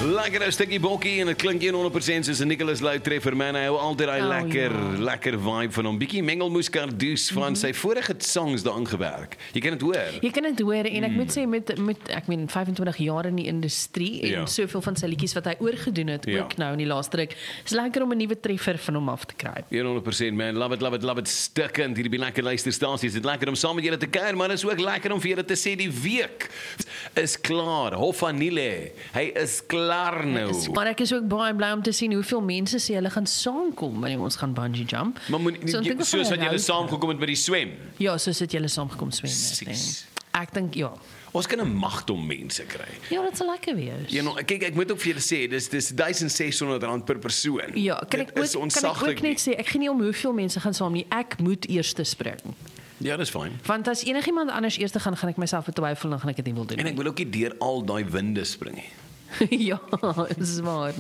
Lekker ou stukkie bokkie en dit klink 100% soos 'n Nicholas Lou treffer, man. Hy hou altyd daai lekker vibe van hom. Bietjie mengelmoes Kardoes van sy vorige songs daarin gewerk. Jy kan dit hoor. Jy kan dit hoor en ek moet sê met ek meen 25 jaar in die industrie en soveel van sy liedjies wat hy oorgedoen het ook nou in die laaste ruk. Is lekker om 'n nuwe treffer van hom af te kry. 100% man. Love it stukkend. Hierdie lekker luisterstasies. Dit lekker om saam met julle te kuier, maar dit is ook lekker om vir julle te sê die week is klaar. Hof van Nile. Hy is klaar nou. Maar ek is ook baie bly om te sien hoeveel mense sê hulle gaan saamkom wanneer ons gaan bungee jump. Maar soos wat julle saamgekom het by die swem. Ja, soos het julle saamgekom swem. Ek dink ja. Ons kan 'n magdom mense kry. Ja, dit sal lekker wees. Ja, nou, kyk, ek moet ook vir julle sê, dis R1600 per persoon. Ja, kan ek ook net sê, ek gee nie om hoeveel mense gaan saam nie. Ek moet eers spring. Ja, dis fyn. Want as enigiemand anders eers gaan ek myself betwyfel en dan gaan ek dit nie wil doen. En ek wil ook nie deur al daai winde spring nie. Ja, is waar.